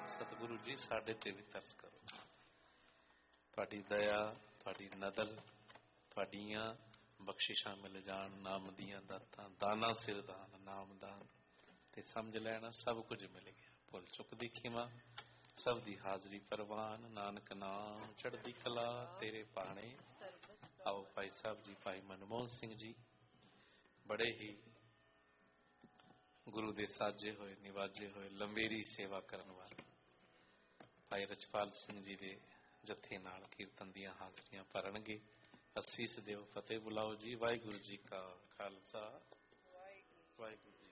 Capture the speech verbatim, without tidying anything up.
सतगुरु जी साडे ते भी तरस करो। तुहाडी दया, तुहाडी नदर, तुहाडियां बख्शिशां मिल जान, नाम दियां दातां, दाना सिर दान, नाम दान ते समझ लेना सब कुछ मिल गया। भुल चुक दी खिमा, सब दी हाजरी परवान, नानक नाम चढ़दी कला तेरे पाने। आओ भाई साहब जी, भाई मनमोहन सिंह जी बड़े ही गुरु दे साजे होए, निवाजे होए, लंबेरी सेवा करने वाले भाई रचपाल सिंह जी दे जत्थे नाल कीर्तन दियां हाजरियां भरनगे। असीस देव फतेह बुलाओ जी। वाहिगुरु जी का खालसा, वाहिगुरु जी।